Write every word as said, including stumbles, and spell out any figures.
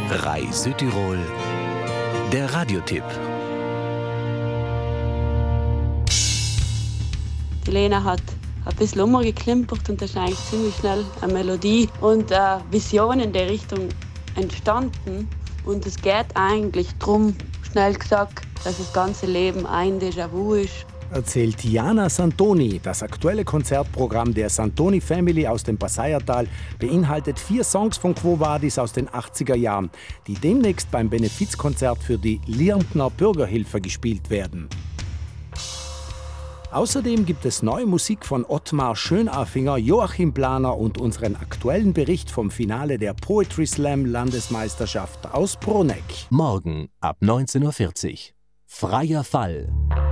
R A I Südtirol, der Radiotipp. Die Lena hat ein bisschen umgeklimpert und das ist eigentlich ziemlich schnell eine Melodie und eine Vision in der Richtung entstanden. Und es geht eigentlich darum, schnell gesagt, dass das ganze Leben ein Déjà-vu ist. Erzählt Jana Santoni. Das aktuelle Konzertprogramm der Santoni Family aus dem Passaiertal beinhaltet vier Songs von Quo Vadis aus den achtziger Jahren, die demnächst beim Benefizkonzert für die Lientner Bürgerhilfe gespielt werden. Außerdem gibt es neue Musik von Ottmar Schönaffinger, Joachim Planer und unseren aktuellen Bericht vom Finale der Poetry Slam Landesmeisterschaft aus Bruneck. Morgen ab neunzehn Uhr vierzig. Freier Fall.